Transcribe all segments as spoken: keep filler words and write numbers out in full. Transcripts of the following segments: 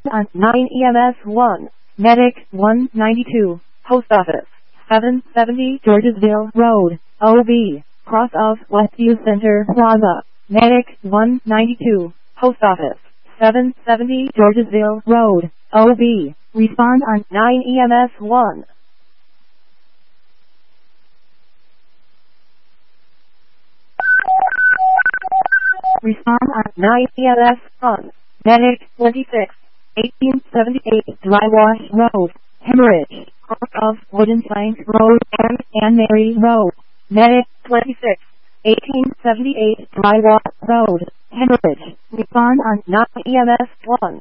on nine E M S one, Medic one ninety-two, Post Office, seven seventy Georgesville Road, O B, cross of Westview Center Plaza, Medic one ninety-two, Post Office, seven seventy Georgesville Road, O B, respond on nine E M S one. Respond on nine E M S one, Medic twenty-six, eighteen seventy-eight Dry Wash Road, Hemorrhage, cross of Wooden Plank Road and Ann Mary Road, Medic twenty-six, eighteen seventy-eight Dry Wash Road, Hemorrhage, respond on nine E M S one.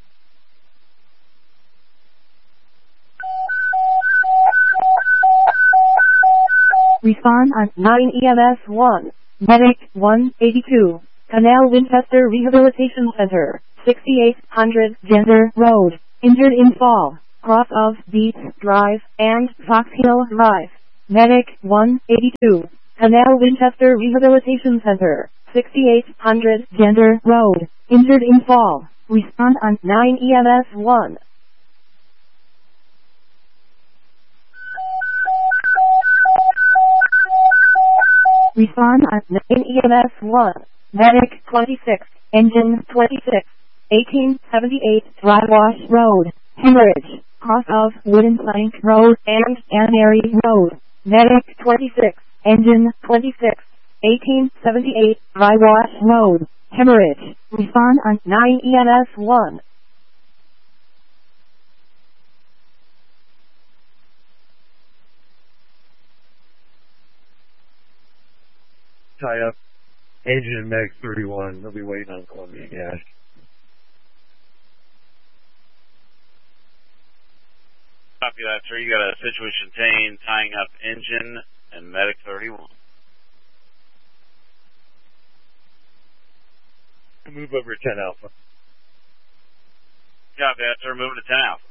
Respond on nine E M S one, Medic one eighty-two, Canal Winchester Rehabilitation Center, sixty-eight hundred Gender Road, injured in fall, cross of Beach Drive and Fox Hill Drive, Medic one eighty-two, Canal Winchester Rehabilitation Center, sixty-eight hundred Gender Road, injured in fall, respond on nine E M S one. Respond on nine E M S one, Medic twenty-six, Engine twenty-six, eighteen seventy-eight Dry Wash Road, Hemorrhage, cross of Wooden Plank Road and Ann Mary Road, Medic twenty-six, Engine twenty-six, eighteen seventy-eight Dry Wash Road, Hemorrhage, respond on nine E M S one. Tie up engine and Medic thirty-one. They'll be waiting on Columbia Gas. Copy that, sir. You got a situation contained tying up engine and Medic thirty-one. Move over to ten Alpha. Copy that, sir. Moving to ten Alpha.